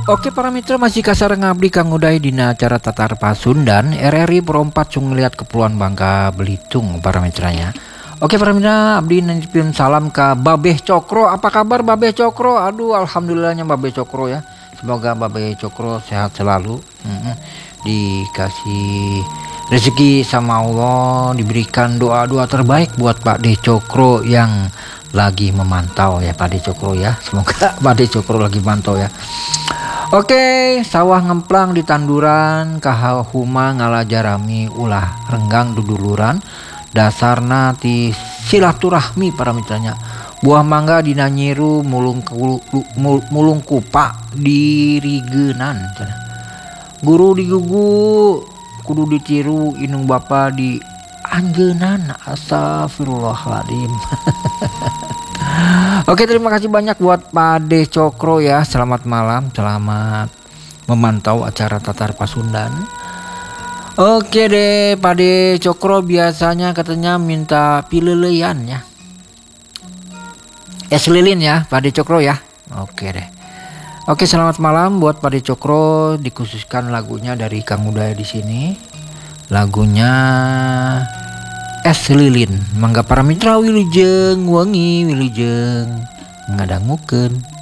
Oke para mitra, masih kasar ngabdi Kang Uday dina acara Tatar Pasundan RRI Perompat Cung Liat Kepulauan Bangka Belitung para mitranya. Oke para mitra, abdi nitipin salam ke Babeh Cokro. Apa kabar Babeh Cokro? Aduh alhamdulillahnya Babeh Cokro ya. Semoga Babeh Cokro sehat selalu. Dikasih rezeki sama Allah, diberikan doa-doa terbaik buat Pak De Cokro yang lagi memantau ya Pak De Cokro ya. Semoga Pak De Cokro lagi mantau ya. Oke, sawah ngemplang di tanduran kahahuma ngalajarami ulah renggang duduluran dasarna ti silaturahmi para mitranya. Buah mangga dina nyiru mulung kupa dirigenan cenah. Guru digugu kudu ditiru inung bapa di anjeunan. Astagfirullahaladzim. Oke, terima kasih banyak buat Pak De Cokro ya. Selamat malam, selamat memantau acara Tatar Pasundan. Oke deh, Pak De Cokro biasanya katanya minta pileleyan ya. Es lilin ya, Pak De Cokro ya. Oke deh. Oke, selamat malam buat Pak De Cokro. Dikhususkan lagunya dari Kang Uday di sini. Lagunya Es Lilin. Mangga para mitra wilujeng wangi wilujeng ngadangukeun.